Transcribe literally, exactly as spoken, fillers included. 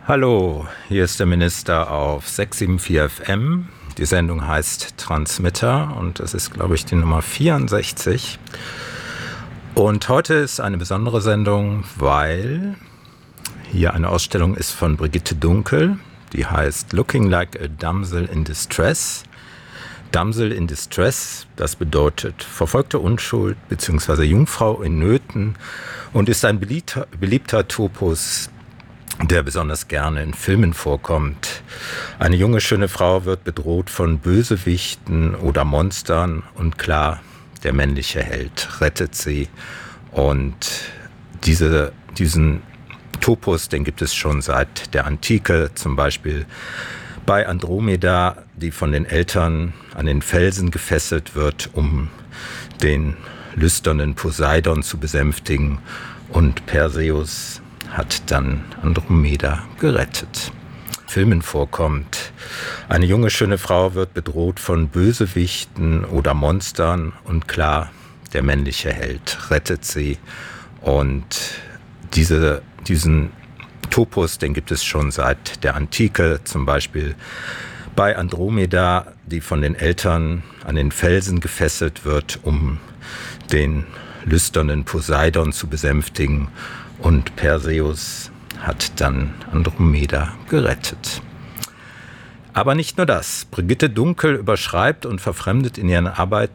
Hallo, hier ist der Minister auf sechs sieben vier F M. Die Sendung heißt Transmitter und es ist, glaube ich, die Nummer vierundsechzig. Und heute ist eine besondere Sendung, weil hier eine Ausstellung ist von Brigitte Dunkel, die heißt Looking Like a Damsel in Distress. Damsel in Distress, das bedeutet verfolgte Unschuld bzw. Jungfrau in Nöten und ist ein beliebter, beliebter Topos, der besonders gerne in Filmen vorkommt. Eine junge, schöne Frau wird bedroht von Bösewichten oder Monstern und klar, der männliche Held rettet sie. Und diese, diesen Topos, den gibt es schon seit der Antike, zum Beispiel bei Andromeda, die von den Eltern an den Felsen gefesselt wird, um den lüsternen Poseidon zu besänftigen, und Perseus hat dann Andromeda gerettet. Filmen vorkommt. Eine junge, schöne Frau wird bedroht von Bösewichten oder Monstern und klar, der männliche Held rettet sie. Und diese, diesen Topos, den gibt es schon seit der Antike, zum Beispiel bei Andromeda, die von den Eltern an den Felsen gefesselt wird, um den lüsternen Poseidon zu besänftigen, und Perseus hat dann Andromeda gerettet. Aber nicht nur das. Brigitte Dunkel überschreibt und verfremdet in ihren Arbeiten